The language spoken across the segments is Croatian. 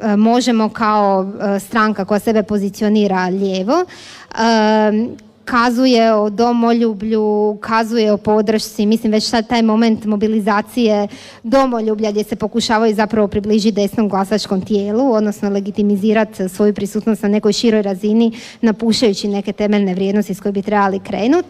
Možemo kao stranka koja sebe pozicionira lijevo, kazuje o domoljublju, kazuje o podršci, mislim već sad taj moment mobilizacije domoljublja gdje se pokušavaju zapravo približiti desnom glasačkom tijelu, odnosno legitimizirati svoju prisutnost na nekoj široj razini, napušajući neke temeljne vrijednosti s koje bi trebali krenuti.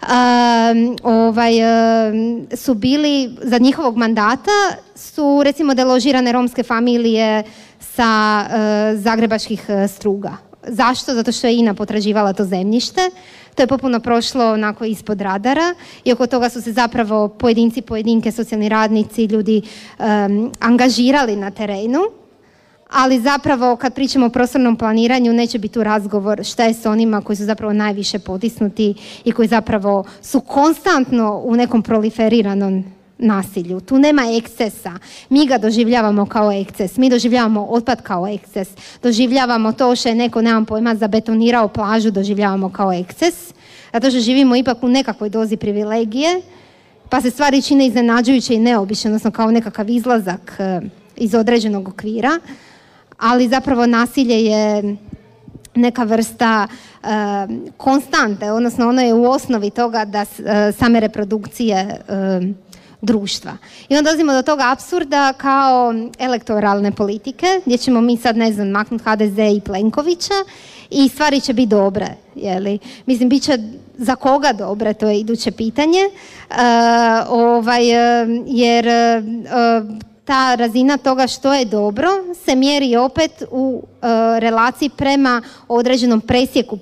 Su bili, za njihovog mandata su recimo deložirane romske familije sa zagrebačkih Struga. Zašto? Zato što je INA potraživala to zemljište. To je popuno prošlo onako ispod radara i oko toga su se zapravo pojedinci, pojedinke, socijalni radnici, ljudi angažirali na terenu. Ali zapravo kad pričamo o prostornom planiranju neće biti tu razgovor šta je s onima koji su zapravo najviše potisnuti i koji zapravo su konstantno u nekom proliferiranom nasilju. Tu nema ekscesa. Mi ga doživljavamo kao eksces. Mi doživljavamo otpad kao eksces. Doživljavamo to što je neko, nemam pojma, zabetonirao plažu, doživljavamo kao eksces. Zato što živimo ipak u nekakvoj dozi privilegije, pa se stvari čine iznenađujuće i neobične, odnosno kao nekakav izlazak iz određenog okvira. Ali zapravo nasilje je neka vrsta konstante, odnosno ono je u osnovi toga da same reprodukcije društva. I onda dolazimo do toga apsurda kao elektoralne politike, gdje ćemo mi sad, ne znam, maknuti HDZ i Plenkovića i stvari će biti dobre. Jeli? Mislim, bit će za koga dobre, to je iduće pitanje, jer ta razina toga što je dobro se mjeri opet u relaciji prema određenom presjeku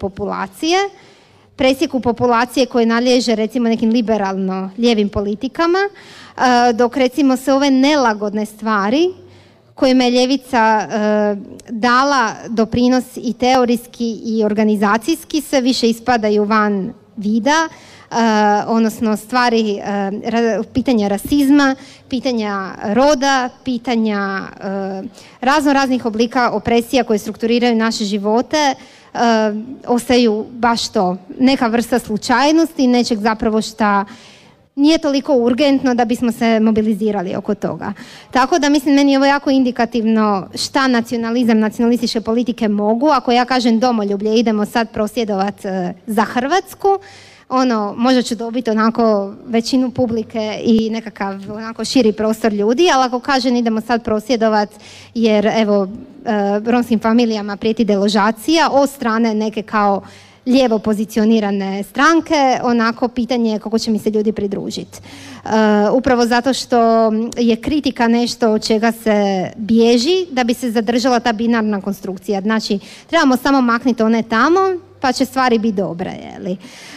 populacije koje nalježe recimo nekim liberalno lijevim politikama, dok recimo se ove nelagodne stvari kojima je ljevica dala doprinos i teorijski i organizacijski se više ispadaju van vida, odnosno stvari, pitanja rasizma, pitanja roda, pitanja raznih oblika opresija koje strukturiraju naše živote, ostaju baš to, neka vrsta slučajnosti, nečeg zapravo šta nije toliko urgentno da bismo se mobilizirali oko toga. Tako da mislim, meni je ovo jako indikativno šta nacionalizam, nacionalističke politike mogu. Ako ja kažem domoljublje, idemo sad prosvjedovati za Hrvatsku, možda ću dobiti onako većinu publike i nekakav onako širi prostor ljudi, ali ako kažem idemo sad prosvjedovati jer evo romskim familijama prijeti deložacija od strane neke kao lijevo pozicionirane stranke, onako pitanje je kako će mi se ljudi pridružiti. Upravo zato što je kritika nešto od čega se bježi da bi se zadržala ta binarna konstrukcija. Znači, trebamo samo maknuti one tamo pa će stvari biti dobre, jeli?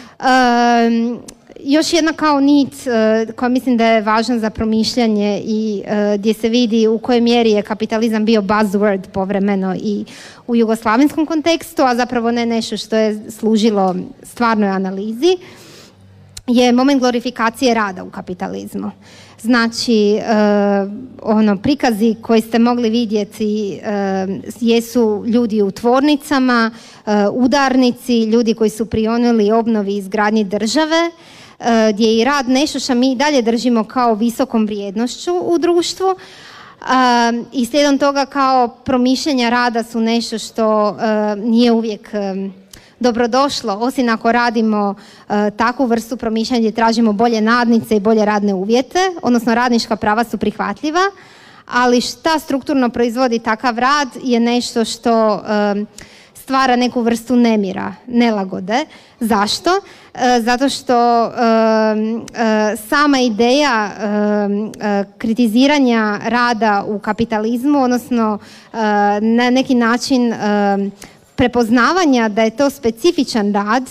Još jedna kao nit koja mislim da je važna za promišljanje i gdje se vidi u kojoj mjeri je kapitalizam bio buzzword povremeno i u jugoslavenskom kontekstu, a zapravo ne nešto što je služilo stvarnoj analizi, je moment glorifikacije rada u kapitalizmu. Znači, prikazi koji ste mogli vidjeti jesu ljudi u tvornicama, udarnici, ljudi koji su prionuli obnovi i izgradnji države, gdje je i rad nešto što mi dalje držimo kao visokom vrijednošću u društvu, i slijedom toga kao promišljanja rada su nešto što nije uvijek dobrodošlo, osim ako radimo takvu vrstu promišljanja gdje tražimo bolje nadnice i bolje radne uvjete, odnosno radnička prava su prihvatljiva, ali šta strukturno proizvodi takav rad je nešto što stvara neku vrstu nemira, nelagode. Zašto? Zato što sama ideja kritiziranja rada u kapitalizmu, odnosno na neki način prepoznavanja da je to specifičan rad,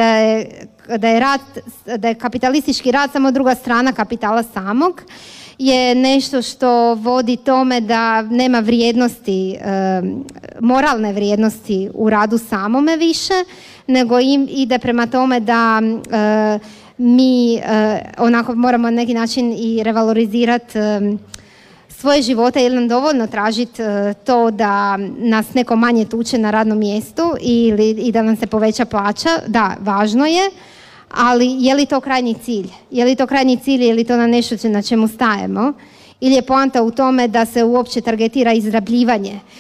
da je kapitalistički rad samo druga strana kapitala samog, je nešto što vodi tome da nema vrijednosti, moralne vrijednosti u radu samome više, nego ide prema tome da mi onako moramo na neki način i revalorizirati svoje živote ili nam dovoljno tražiti to da nas neko manje tuče na radnom mjestu i da nam se poveća plaća. Da, važno je, ali je li to krajnji cilj? Je li to krajnji cilj, je li to na nešto na čemu stajemo? Ili je poanta u tome da se uopće targetira izrabljivanje?